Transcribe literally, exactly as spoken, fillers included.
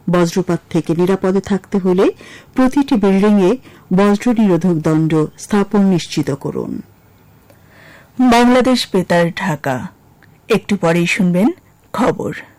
বজ্রপাত থেকে নিরাপদে থাকতে হলে প্রতিটি বিল্ডিংয়ে বজ্র নিরোধক দণ্ড স্থাপন নিশ্চিত করুন। বাংলাদেশ বেতার ঢাকা। একটু পরেই শুনবেন খবর।